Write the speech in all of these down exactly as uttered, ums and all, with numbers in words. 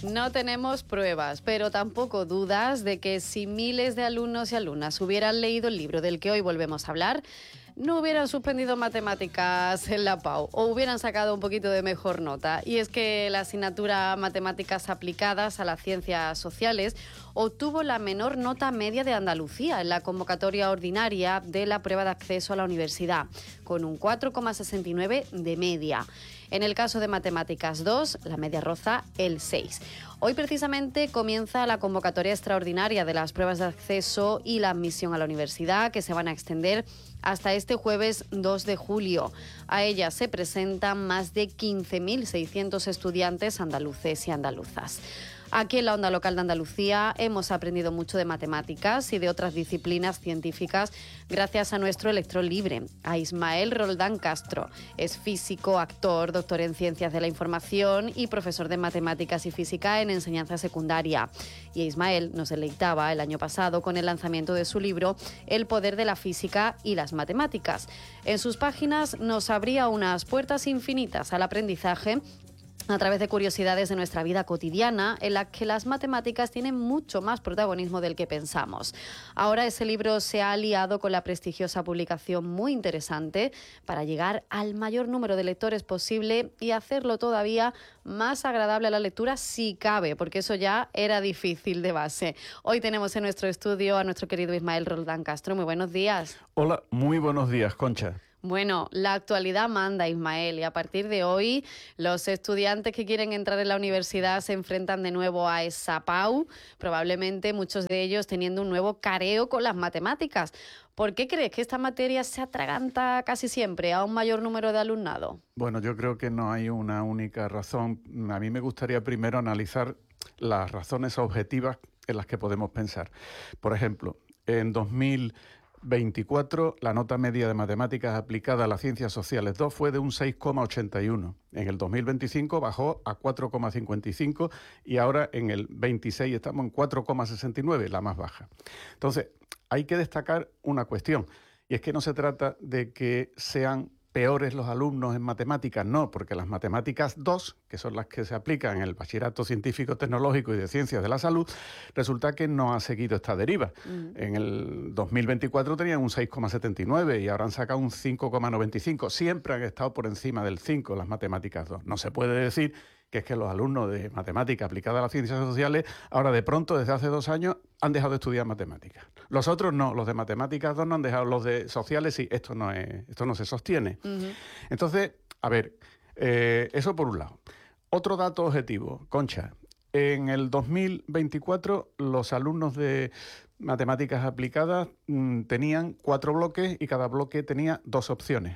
No tenemos pruebas, pero tampoco dudas de que si miles de alumnos y alumnas hubieran leído el libro del que hoy volvemos a hablar, no hubieran suspendido matemáticas en la P A U o hubieran sacado un poquito de mejor nota. Y es que la asignatura Matemáticas aplicadas a las ciencias sociales obtuvo la menor nota media de Andalucía en la convocatoria ordinaria de la prueba de acceso a la universidad, con un cuatro coma sesenta y nueve de media. En el caso de Matemáticas dos, la media roza el seis. Hoy precisamente comienza la convocatoria extraordinaria de las pruebas de acceso y la admisión a la universidad, que se van a extender hasta este jueves dos de julio. A ella se presentan más de quince mil seiscientos estudiantes andaluces y andaluzas. Aquí en la Onda Local de Andalucía hemos aprendido mucho de matemáticas y de otras disciplinas científicas gracias a nuestro electrón libre, a Ismael Roldán Castro. Es físico, actor, doctor en Ciencias de la Información y profesor de Matemáticas y Física en enseñanza secundaria. Y Ismael nos deleitaba el año pasado con el lanzamiento de su libro El poder de la física y las matemáticas. En sus páginas nos abría unas puertas infinitas al aprendizaje a través de curiosidades de nuestra vida cotidiana, en la que las matemáticas tienen mucho más protagonismo del que pensamos. Ahora ese libro se ha aliado con la prestigiosa publicación Muy Interesante para llegar al mayor número de lectores posible y hacerlo todavía más agradable a la lectura si cabe, porque eso ya era difícil de base. Hoy tenemos en nuestro estudio a nuestro querido Ismael Roldán Castro. Muy buenos días. Hola, muy buenos días, Concha. Bueno, la actualidad manda, Ismael, y a partir de hoy los estudiantes que quieren entrar en la universidad se enfrentan de nuevo a esa P A U, probablemente muchos de ellos teniendo un nuevo careo con las matemáticas. ¿Por qué crees que esta materia se atraganta casi siempre a un mayor número de alumnado? Bueno, yo creo que no hay una única razón. A mí me gustaría primero analizar las razones objetivas en las que podemos pensar. Por ejemplo, en dos mil veinticuatro, la nota media de matemáticas aplicada a las ciencias sociales dos fue de un seis coma ochenta y uno. En el dos mil veinticinco bajó a cuatro coma cincuenta y cinco y ahora en el veintiséis estamos en cuatro coma sesenta y nueve, la más baja. Entonces, hay que destacar una cuestión, y es que no se trata de que sean peores los alumnos en matemáticas, no, porque las matemáticas dos, que son las que se aplican en el bachillerato científico, tecnológico y de ciencias de la salud, resulta que no ha seguido esta deriva. Uh-huh. En el dos mil veinticuatro tenían un seis coma setenta y nueve y ahora han sacado un cinco coma noventa y cinco. Siempre han estado por encima del cinco las matemáticas dos. No se puede decir que es que los alumnos de matemática aplicada a las ciencias sociales ahora de pronto, desde hace dos años, han dejado de estudiar matemáticas. Los otros no, los de matemáticas dos no han dejado, los de sociales sí, esto no es, esto no se sostiene. Uh-huh. Entonces, a ver, eh, eso por un lado. Otro dato objetivo, Concha, en el dos mil veinticuatro los alumnos de matemáticas aplicadas mmm, tenían cuatro bloques y cada bloque tenía dos opciones.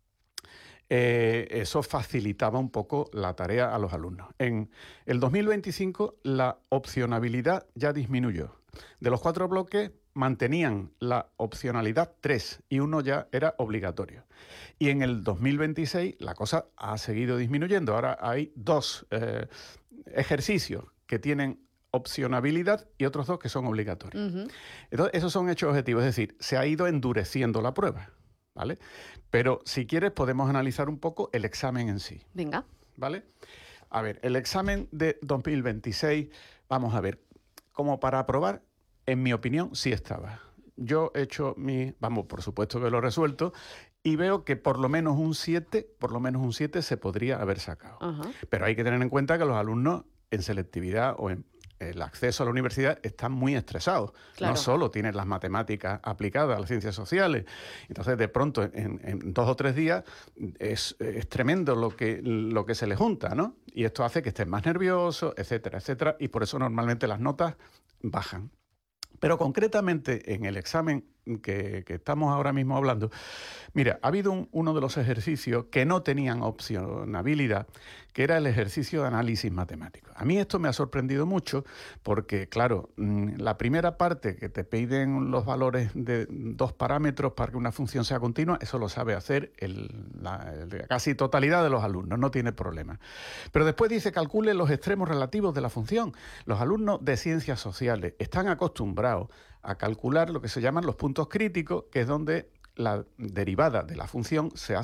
Eh, eso facilitaba un poco la tarea a los alumnos. En el dos mil veinticinco la opcionabilidad ya disminuyó. De los cuatro bloques mantenían la opcionalidad tres y uno ya era obligatorio. Y en el dos mil veintiséis la cosa ha seguido disminuyendo. Ahora hay dos eh, ejercicios que tienen opcionabilidad y otros dos que son obligatorios. Uh-huh. Entonces, esos son hechos objetivos, es decir, se ha ido endureciendo la prueba. ¿Vale? Pero si quieres podemos analizar un poco el examen en sí. Venga. ¿Vale? A ver, el examen de dos mil veintiséis, vamos a ver, como para aprobar, en mi opinión, sí estaba. Yo he hecho mi, vamos, por supuesto que lo he resuelto, y veo que por lo menos un siete, por lo menos un siete se podría haber sacado. Uh-huh. Pero hay que tener en cuenta que los alumnos en selectividad o en el acceso a la universidad están muy estresados. Claro. No solo tienen las matemáticas aplicadas a las ciencias sociales. Entonces, de pronto, en, en dos o tres días, es, es tremendo lo que, lo que se les junta, ¿no? Y esto hace que estén más nerviosos, etcétera, etcétera, y por eso normalmente las notas bajan. Pero concretamente en el examen que, que estamos ahora mismo hablando, mira, ha habido un, uno de los ejercicios que no tenían opcionabilidad, que era el ejercicio de análisis matemático. A mí esto me ha sorprendido mucho porque, claro, la primera parte que te piden los valores de dos parámetros para que una función sea continua, eso lo sabe hacer el, la, el, casi totalidad de los alumnos, no tiene problema. Pero después dice, calcule los extremos relativos de la función. Los alumnos de ciencias sociales están acostumbrados a calcular lo que se llaman los puntos críticos, que es donde la derivada de la función se hace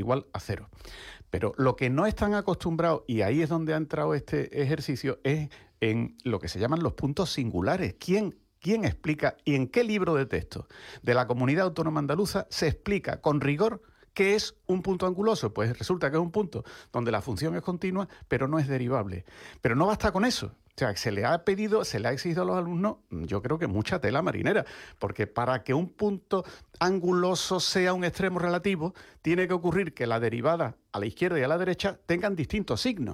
igual a cero. Pero lo que no están acostumbrados, y ahí es donde ha entrado este ejercicio, es en lo que se llaman los puntos singulares. ¿Quién, quién explica y en qué libro de texto de la Comunidad Autónoma Andaluza se explica con rigor qué es un punto anguloso? Pues resulta que es un punto donde la función es continua, pero no es derivable. Pero no basta con eso. O sea, se le ha pedido, se le ha exigido a los alumnos, yo creo que mucha tela marinera, porque para que un punto anguloso sea un extremo relativo, tiene que ocurrir que la derivada a la izquierda y a la derecha tengan distintos signos.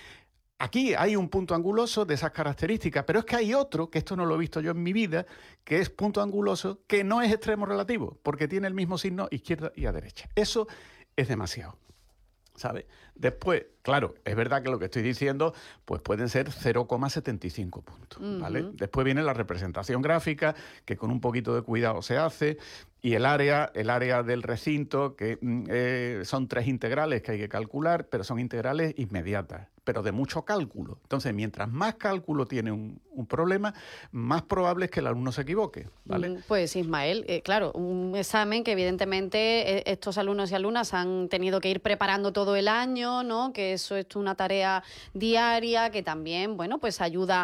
Aquí hay un punto anguloso de esas características, pero es que hay otro, que esto no lo he visto yo en mi vida, que es punto anguloso, que no es extremo relativo, porque tiene el mismo signo izquierda y a derecha. Eso es demasiado, ¿sabes? Después, claro, es verdad que lo que estoy diciendo pues pueden ser cero coma setenta y cinco puntos, ¿vale? Uh-huh. Después viene la representación gráfica, que con un poquito de cuidado se hace, y el área, el área del recinto, que eh, son tres integrales que hay que calcular, pero son integrales inmediatas, pero de mucho cálculo. Entonces, mientras más cálculo tiene un, un problema, más probable es que el alumno se equivoque, ¿vale? Pues Ismael, eh, claro, un examen que evidentemente eh, estos alumnos y alumnas han tenido que ir preparando todo el año, ¿no? Que eso es una tarea diaria que también, bueno, pues ayuda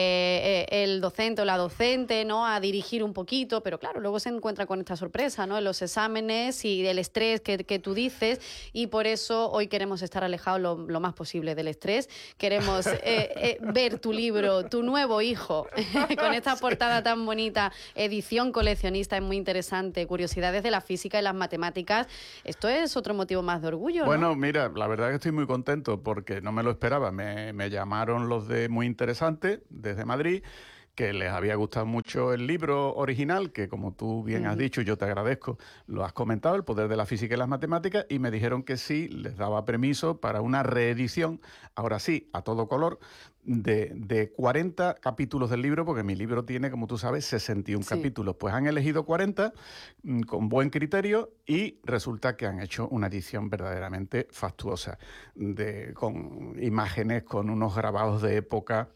eh, eh, el docente o la docente, ¿no? A dirigir un poquito, pero claro, luego se encuentra con esta sorpresa, ¿no? En los exámenes y del estrés que, que tú dices, y por eso hoy queremos estar alejados lo, lo más posible del estrés. Queremos eh, eh, ver tu libro, Tu nuevo hijo, con esta portada tan bonita, edición coleccionista, es muy interesante, curiosidades de la física y las matemáticas. Esto es otro motivo más de orgullo, ¿no? Bueno, mira, la verdad es que estoy muy contento porque no me lo esperaba. Me, me llamaron los de Muy Interesante desde Madrid, que les había gustado mucho el libro original, que como tú bien uh-huh. has dicho, yo te agradezco, lo has comentado, El poder de la física y las matemáticas, y me dijeron que sí, les daba permiso para una reedición, ahora sí, a todo color, de, de cuarenta capítulos del libro, porque mi libro tiene, como tú sabes, sesenta y uno sí. capítulos. Pues han elegido cuarenta mm, con buen criterio y resulta que han hecho una edición verdaderamente fastuosa, de, con imágenes, con unos grabados de época,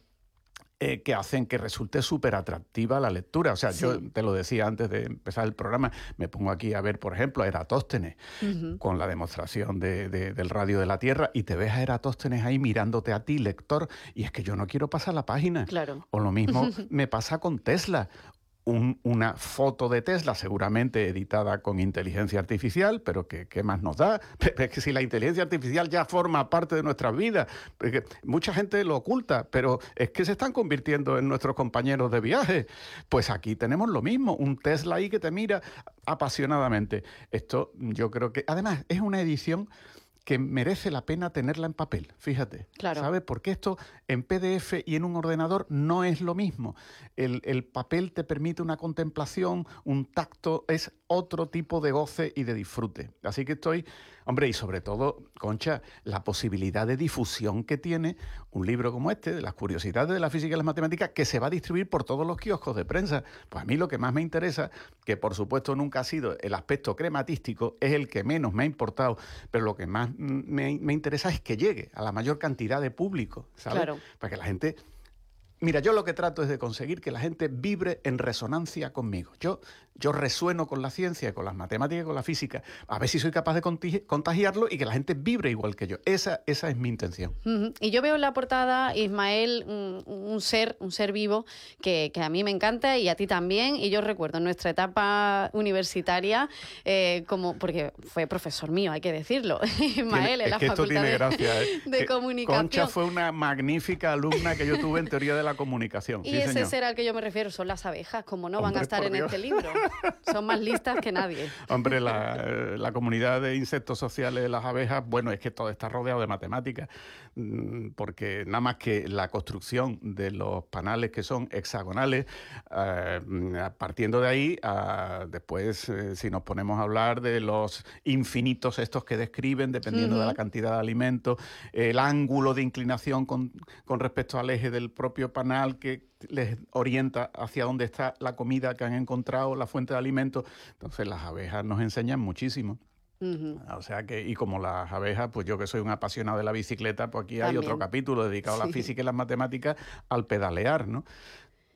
Eh, que hacen que resulte súper atractiva la lectura. O sea, sí. yo te lo decía antes de empezar el programa, me pongo aquí a ver, por ejemplo, a Eratóstenes, uh-huh. con la demostración de, de, del radio de la Tierra, y te ves a Eratóstenes ahí mirándote a ti, lector, y es que yo no quiero pasar la página. Claro. O lo mismo me pasa con Tesla. Un, una foto de Tesla seguramente editada con inteligencia artificial, pero que, ¿qué más nos da? Es que si la inteligencia artificial ya forma parte de nuestras vidas, porque mucha gente lo oculta, pero es que se están convirtiendo en nuestros compañeros de viaje. Pues aquí tenemos lo mismo, un Tesla ahí que te mira apasionadamente. Esto yo creo que, además, es una edición que merece la pena tenerla en papel, fíjate, claro. ¿sabes? Porque esto en P D F y en un ordenador no es lo mismo. El, el papel te permite una contemplación, un tacto, es otro tipo de goce y de disfrute. Así que estoy, hombre, y sobre todo, Concha, la posibilidad de difusión que tiene un libro como este, de las curiosidades de la física y las matemáticas, que se va a distribuir por todos los kioscos de prensa. Pues a mí lo que más me interesa, que por supuesto nunca ha sido el aspecto crematístico, es el que menos me ha importado, pero lo que más me, me interesa es que llegue a la mayor cantidad de público, ¿sabes? Claro. Para que la gente... Mira, yo lo que trato es de conseguir que la gente vibre en resonancia conmigo. Yo, yo resueno con la ciencia, con las matemáticas y con la física. A ver si soy capaz de contagi- contagiarlo y que la gente vibre igual que yo. Esa, esa es mi intención. Uh-huh. Y yo veo en la portada, Ismael, un, un ser, un ser vivo que, que a mí me encanta y a ti también. Y yo recuerdo en nuestra etapa universitaria, eh, como porque fue profesor mío, hay que decirlo, Ismael, tiene, en la es que esto facultad tiene de, gracia, ¿eh? de comunicación. Concha fue una magnífica alumna que yo tuve en teoría de la comunicación. Y sí, ese señor. ser al que yo me refiero son las abejas, como no Hombre, van a estar en Dios. este libro. Son más listas que nadie. Hombre, la, la comunidad de insectos sociales de las abejas, bueno, es que todo está rodeado de matemáticas, porque nada más que la construcción de los panales que son hexagonales, eh, partiendo de ahí, a, después eh, si nos ponemos a hablar de los infinitos estos que describen, dependiendo uh-huh. de la cantidad de alimento, el ángulo de inclinación con, con respecto al eje del propio panal que les orienta hacia dónde está la comida que han encontrado, la fuente de alimento. Entonces las abejas nos enseñan muchísimo. Uh-huh. O sea que, y como las abejas, pues yo que soy un apasionado de la bicicleta, pues aquí También. Hay otro capítulo dedicado sí. a la física y las matemáticas al pedalear, ¿no?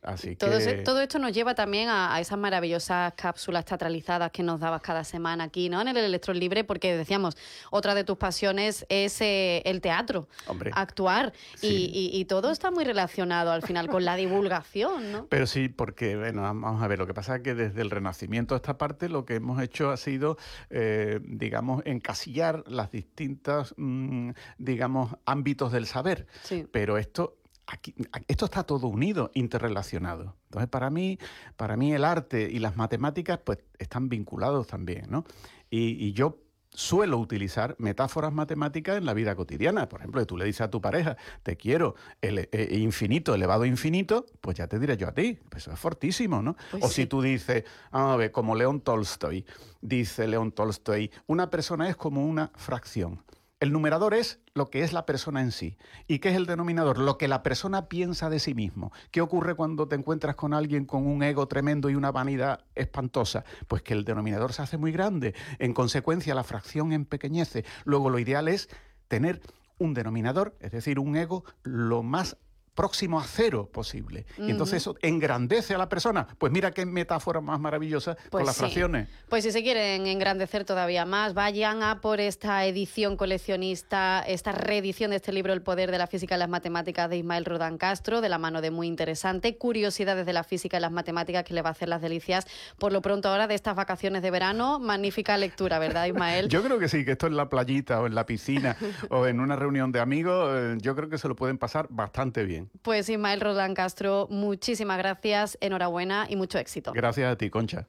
Así todo, que... ese, todo esto nos lleva también a, a esas maravillosas cápsulas teatralizadas que nos dabas cada semana aquí, ¿no? En el Electrón Libre, porque decíamos, otra de tus pasiones es eh, el teatro, Hombre, actuar, sí. y, y, y todo está muy relacionado al final con la divulgación, ¿no? Pero sí, porque, bueno, vamos a ver, lo que pasa es que desde el Renacimiento a esta parte lo que hemos hecho ha sido, eh, digamos, encasillar las distintas, mmm, digamos, ámbitos del saber. Sí. Pero esto... Aquí, esto está todo unido, interrelacionado. Entonces, para mí, para mí el arte y las matemáticas pues están vinculados también, ¿no? Y, y yo suelo utilizar metáforas matemáticas en la vida cotidiana. Por ejemplo, si tú le dices a tu pareja, te quiero, el, el infinito elevado a infinito, pues ya te diré yo a ti. Pues eso es fortísimo, ¿no? Pues o sí. si tú dices, a ver, como León Tolstoy, dice León Tolstoy, una persona es como una fracción. El numerador es lo que es la persona en sí. ¿Y qué es el denominador? Lo que la persona piensa de sí mismo. ¿Qué ocurre cuando te encuentras con alguien con un ego tremendo y una vanidad espantosa? Pues que el denominador se hace muy grande. En consecuencia, la fracción empequeñece. Luego, lo ideal es tener un denominador, es decir, un ego lo más próximo a cero posible. Uh-huh. Y entonces eso engrandece a la persona. Pues mira qué metáfora más maravillosa pues con las sí. fracciones. Pues si se quieren engrandecer todavía más, vayan a por esta edición coleccionista, esta reedición de este libro, El poder de la física y las matemáticas, de Ismael Rodán Castro, de la mano de Muy Interesante, curiosidades de la física y las matemáticas, que le va a hacer las delicias por lo pronto ahora de estas vacaciones de verano. Magnífica lectura, ¿verdad, Ismael? Yo creo que sí, que esto en la playita o en la piscina o en una reunión de amigos, eh, yo creo que se lo pueden pasar bastante bien. Pues Ismael Rodán Castro, muchísimas gracias, enhorabuena y mucho éxito. Gracias a ti, Concha.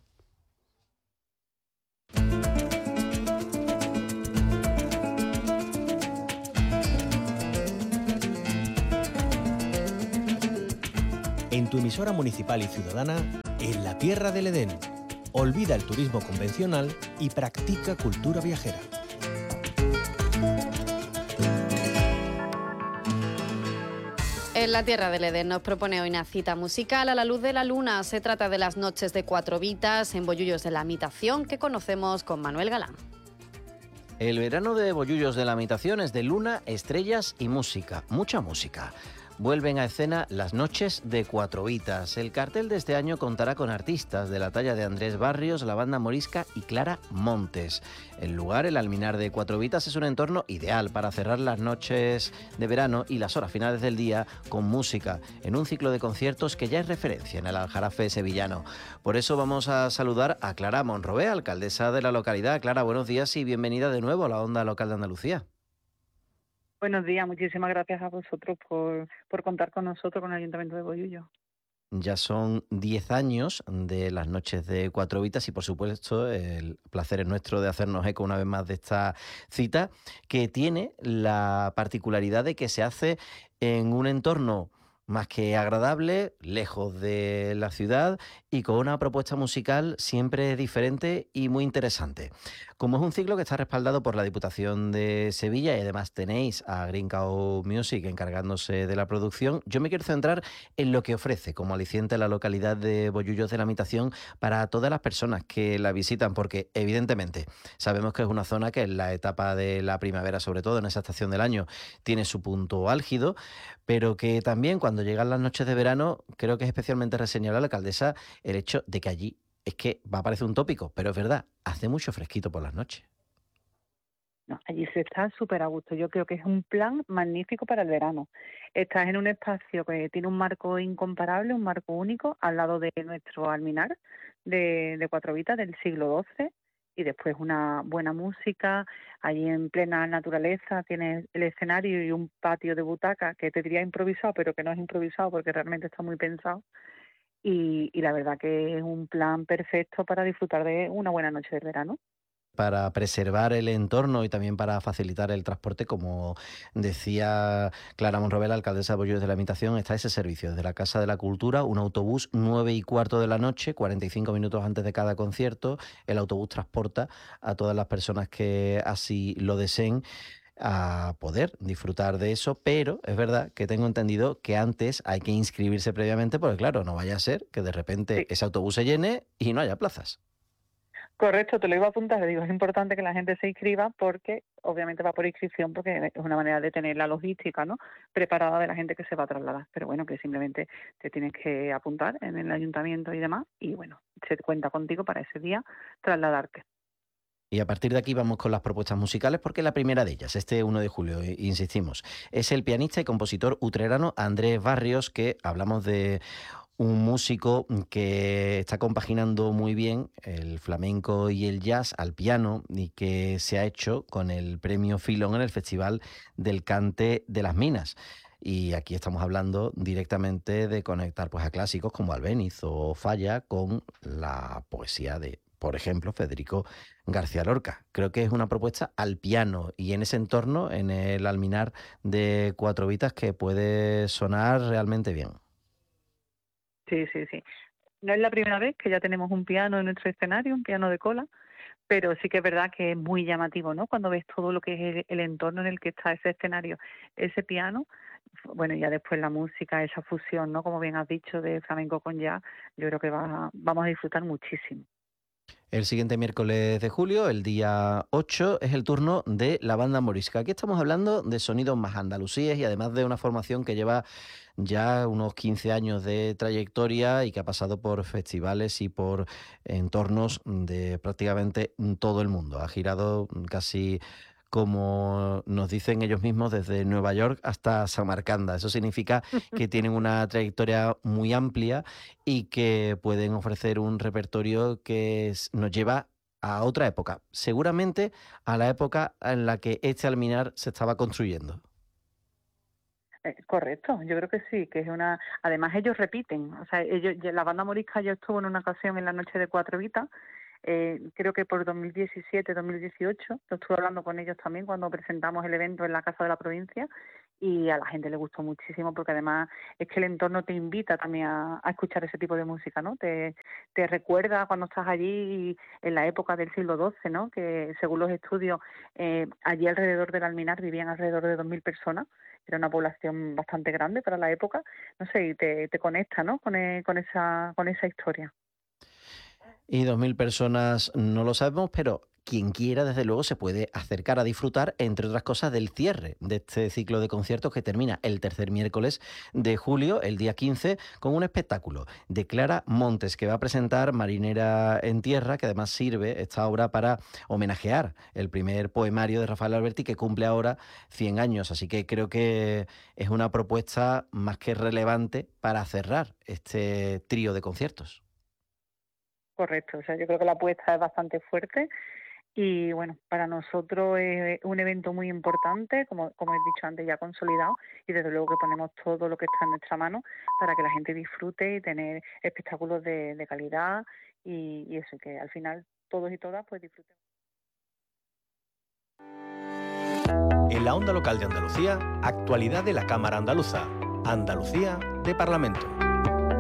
En tu emisora municipal y ciudadana, en la tierra del Edén. Olvida el turismo convencional y practica cultura viajera. En la tierra del Edén nos propone hoy una cita musical a la luz de la luna. Se trata de las noches de Cuatro Vitas en Bollullos de la Imitación, que conocemos con Manuel Galán. El verano de Bollullos de la Imitación es de luna, estrellas y música, mucha música. Vuelven a escena las noches de Cuatro Vitas. El cartel de este año contará con artistas de la talla de Andrés Barrios, la banda Morisca y Clara Montes. El lugar, el Alminar de Cuatro Vitas, es un entorno ideal para cerrar las noches de verano y las horas finales del día con música, en un ciclo de conciertos que ya es referencia en el Aljarafe sevillano. Por eso vamos a saludar a Clara Monrobé, alcaldesa de la localidad. Clara, buenos días y bienvenida de nuevo a la Onda Local de Andalucía. Buenos días, muchísimas gracias a vosotros por, por contar con nosotros, con el Ayuntamiento de Bollullos. Ya son diez años de las noches de Cuatro Vitas y, por supuesto, el placer es nuestro de hacernos eco una vez más de esta cita, que tiene la particularidad de que se hace en un entorno más que agradable, lejos de la ciudad y con una propuesta musical siempre diferente y muy interesante. Como es un ciclo que está respaldado por la Diputación de Sevilla y además tenéis a Green Cow Music encargándose de la producción, yo me quiero centrar en lo que ofrece como aliciente la localidad de Bollullos de la Imitación para todas las personas que la visitan, porque evidentemente sabemos que es una zona que en la etapa de la primavera, sobre todo en esa estación del año, tiene su punto álgido, pero que también cuando llegan las noches de verano creo que es especialmente reseñable a la alcaldesa el hecho de que allí, es que va a parecer un tópico, pero es verdad, hace mucho fresquito por las noches. No, allí se está súper a gusto. Yo creo que es un plan magnífico para el verano. Estás en un espacio que tiene un marco incomparable, un marco único, al lado de nuestro alminar de, de Cuatro Vitas del siglo doce, y después una buena música. Allí en plena naturaleza tienes el escenario y un patio de butaca que te diría improvisado, pero que no es improvisado porque realmente está muy pensado. Y, y la verdad que es un plan perfecto para disfrutar de una buena noche de verano. Para preservar el entorno y también para facilitar el transporte, como decía Clara Monrobé, la alcaldesa de Bollullos de la Imitación, está ese servicio desde la Casa de la Cultura, un autobús nueve y cuarto de la noche, cuarenta y cinco minutos antes de cada concierto. El autobús transporta a todas las personas que así lo deseen a poder disfrutar de eso, pero es verdad que tengo entendido que antes hay que inscribirse previamente, porque claro, no vaya a ser que de repente Sí. ese autobús se llene y no haya plazas. Correcto, te lo iba a apuntar, digo, es importante que la gente se inscriba porque obviamente va por inscripción porque es una manera de tener la logística, ¿no?, preparada de la gente que se va a trasladar, pero bueno, que simplemente te tienes que apuntar en el ayuntamiento y demás y bueno, se cuenta contigo para ese día trasladarte. Y a partir de aquí vamos con las propuestas musicales, porque la primera de ellas, este uno de julio, eh, insistimos, es el pianista y compositor utrerano Andrés Barrios, que hablamos de un músico que está compaginando muy bien el flamenco y el jazz al piano y que se ha hecho con el premio Filón en el Festival del Cante de las Minas. Y aquí estamos hablando directamente de conectar pues, a clásicos como Albéniz o Falla con la poesía de, por ejemplo, Federico García Lorca. Creo que es una propuesta al piano y en ese entorno, en el alminar de Cuatro Vitas, que puede sonar realmente bien. Sí, sí, sí. No es la primera vez que ya tenemos un piano en nuestro escenario, un piano de cola, pero sí que es verdad que es muy llamativo, ¿no? Cuando ves todo lo que es el, el entorno en el que está ese escenario, ese piano, bueno, y ya después la música, esa fusión, ¿no?, como bien has dicho, de flamenco con jazz, yo creo que va, vamos a disfrutar muchísimo. El siguiente miércoles de julio, el día ocho, es el turno de la banda morisca. Aquí estamos hablando de sonidos más andalusíes y además de una formación que lleva ya unos quince años de trayectoria y que ha pasado por festivales y por entornos de prácticamente todo el mundo. Ha girado casi, como nos dicen ellos mismos, desde Nueva York hasta Samarcanda. Eso significa que tienen una trayectoria muy amplia y que pueden ofrecer un repertorio que es- nos lleva a otra época, seguramente a la época en la que este alminar se estaba construyendo. Eh, correcto, yo creo que sí, que es una... Además ellos repiten, o sea, ellos, ya- la banda morisca ya estuvo en una ocasión en la noche de Cuatro Vitas, eh, creo que por dos mil diecisiete, dos mil dieciocho, lo estuve hablando con ellos también cuando presentamos el evento en la Casa de la Provincia y a la gente le gustó muchísimo porque además es que el entorno te invita también a, a escuchar ese tipo de música, ¿no? Te, te recuerda cuando estás allí y en la época del siglo doce, ¿no? Que según los estudios, eh, allí alrededor del Alminar vivían alrededor de dos mil personas, era una población bastante grande para la época, no sé, y te, te conecta, ¿no?, con, e- con esa con esa historia. Y dos mil personas no lo sabemos, pero quien quiera, desde luego, se puede acercar a disfrutar, entre otras cosas, del cierre de este ciclo de conciertos que termina el tercer miércoles de julio, el día quince, con un espectáculo de Clara Montes, que va a presentar Marinera en Tierra, que además sirve esta obra para homenajear el primer poemario de Rafael Alberti, que cumple ahora cien años. Así que creo que es una propuesta más que relevante para cerrar este trío de conciertos. Correcto, o sea, yo creo que la apuesta es bastante fuerte y bueno, para nosotros es un evento muy importante, como, como he dicho antes, ya consolidado y desde luego que ponemos todo lo que está en nuestra mano para que la gente disfrute y tener espectáculos de, de calidad y, y eso, que al final todos y todas pues disfruten. En la onda local de Andalucía, actualidad de la Cámara Andaluza. Andalucía de Parlamento.